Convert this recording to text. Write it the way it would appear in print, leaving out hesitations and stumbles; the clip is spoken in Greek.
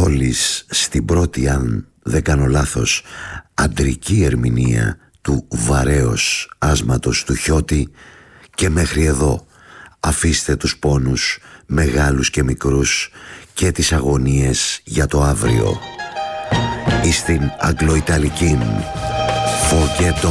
μόλις στην πρώτη, αν δεν κάνω λάθος, αντρική ερμηνεία του βαρέως άσματος του Χιώτη, και μέχρι εδώ αφήστε τους πόνους μεγάλους και μικρούς και τις αγωνίες για το αύριο. Εις την αγγλοϊταλική Forget